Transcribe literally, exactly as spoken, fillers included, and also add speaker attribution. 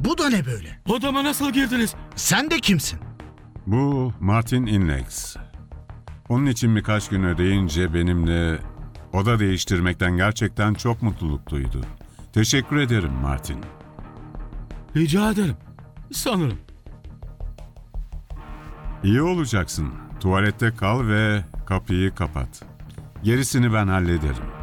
Speaker 1: Bu da ne böyle?
Speaker 2: Odama nasıl girdiniz?
Speaker 1: Sen de kimsin?
Speaker 3: Bu Martin Inlex. Onun için birkaç gün ödeyince benimle oda değiştirmekten gerçekten çok mutluluk duydu. Teşekkür ederim Martin.
Speaker 2: Rica ederim. Sanırım.
Speaker 3: İyi olacaksın. Tuvalette kal ve kapıyı kapat. Gerisini ben hallederim.